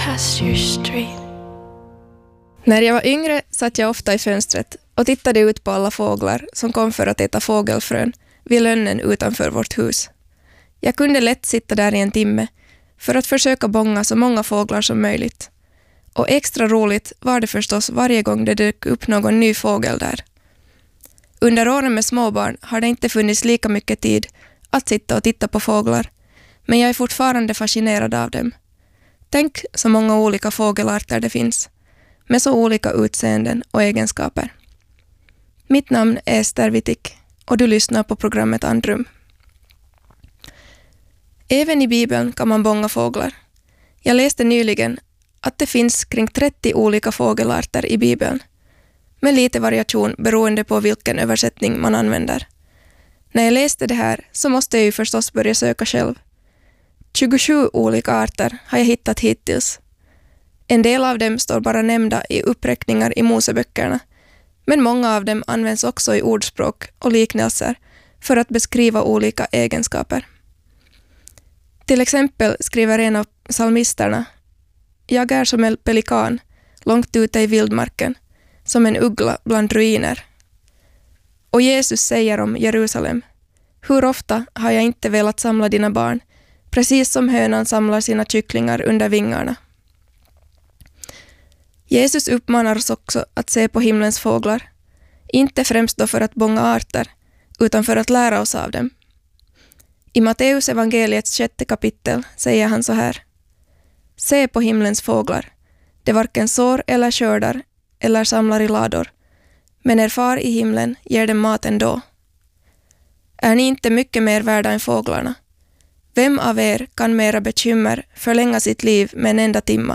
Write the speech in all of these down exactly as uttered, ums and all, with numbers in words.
pasture street. När jag var yngre satt jag ofta i fönstret och tittade ut på alla fåglar som kom för att äta fågelfrön vid lönnen utanför vårt hus. Jag kunde lätt sitta där i en timme för att försöka bånga så många fåglar som möjligt. Och extra roligt var det förstås varje gång det dök upp någon ny fågel där. Under åren med småbarn har det inte funnits lika mycket tid att sitta och titta på fåglar, men jag är fortfarande fascinerad av dem. Tänk så många olika fågelarter det finns, med så olika utseenden och egenskaper. Mitt namn är Ester Wittig och du lyssnar på programmet Andrum. Även i Bibeln kan man bånga fåglar. Jag läste nyligen att det finns kring trettio olika fågelarter i Bibeln, med lite variation beroende på vilken översättning man använder. När jag läste det här så måste jag ju förstås börja söka själv. tjugosju olika arter har jag hittat hittills. En del av dem står bara nämnda i uppräkningar i Moseböckerna, men många av dem används också i ordspråk och liknelser för att beskriva olika egenskaper. Till exempel skriver en av psalmisterna: "Jag är som en pelikan, långt ute i vildmarken, som en uggla bland ruiner." Och Jesus säger om Jerusalem: "Hur ofta har jag inte velat samla dina barn, precis som hönan samlar sina kycklingar under vingarna." Jesus uppmanar oss också att se på himlens fåglar, inte främst då för att bånga arter, utan för att lära oss av dem. I Matteus evangeliets sjätte kapitel säger han så här: "Se på himlens fåglar, de varken sår eller skördar eller samlar i lador, men er far i himlen ger dem mat ändå. Är ni inte mycket mer värda än fåglarna? Vem av er kan med era bekymmer förlänga sitt liv med en enda timma?"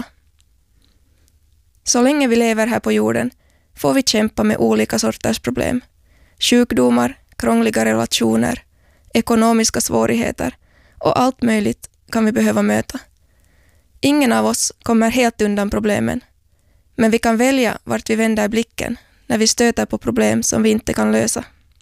Så länge vi lever här på jorden får vi kämpa med olika sorters problem. Sjukdomar, krångliga relationer, ekonomiska svårigheter och allt möjligt kan vi behöva möta. Ingen av oss kommer helt undan problemen, men vi kan välja vart vi vänder blicken när vi stöter på problem som vi inte kan lösa.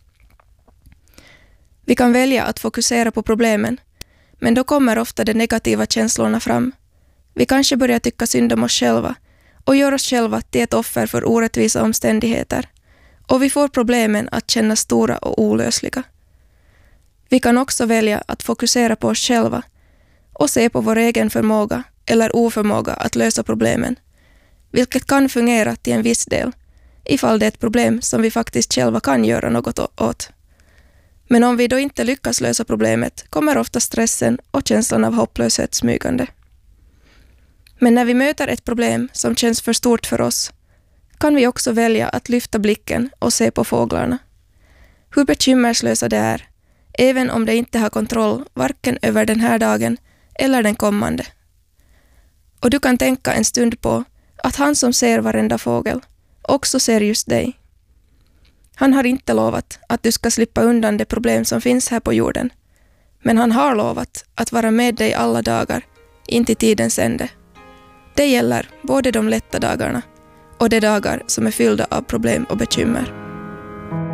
Vi kan välja att fokusera på problemen, men då kommer ofta de negativa känslorna fram. Vi kanske börjar tycka synd om oss själva och gör oss själva till ett offer för orättvisa omständigheter, och vi får problemen att kännas stora och olösliga. Vi kan också välja att fokusera på oss själva och se på vår egen förmåga eller oförmåga att lösa problemen, vilket kan fungera till en viss del, ifall det är ett problem som vi faktiskt själva kan göra något åt. Men om vi då inte lyckas lösa problemet kommer ofta stressen och känslan av hopplöshet smygande. Men när vi möter ett problem som känns för stort för oss, kan vi också välja att lyfta blicken och se på fåglarna. Hur bekymmerslösa det är, även om det inte har kontroll varken över den här dagen eller den kommande. Och du kan tänka en stund på att han som ser varenda fågel också ser just dig. Han har inte lovat att du ska slippa undan de problem som finns här på jorden, men han har lovat att vara med dig alla dagar in till tidens ände. Det gäller både de lätta dagarna och de dagar som är fyllda av problem och bekymmer.